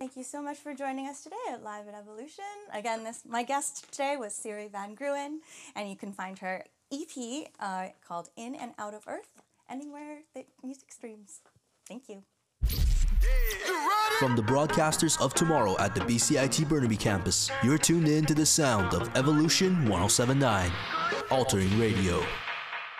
Thank you so much for joining us today at Live at Evolution. Again, my guest today was Siri Van Gruen, and you can find her EP called In and Out of Earth anywhere that music streams. Thank you. From the broadcasters of tomorrow at the BCIT Burnaby campus, you're tuned in to the sound of Evolution 1079, altering radio.